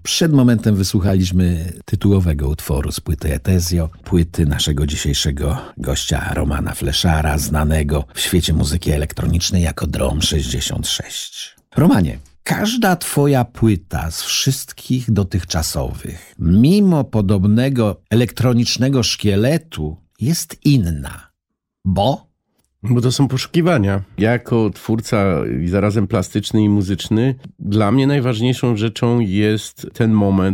Przed momentem wysłuchaliśmy tytułowego utworu z płyty Etezjo, płyty naszego dzisiejszego gościa Romana Fleszara, znanego w świecie muzyki elektronicznej jako Drom 66. Romanie, każda twoja płyta z wszystkich dotychczasowych, mimo podobnego elektronicznego szkieletu, jest inna. Bo to są poszukiwania. Jako twórca i zarazem plastyczny i muzyczny, dla mnie najważniejszą rzeczą jest ten moment,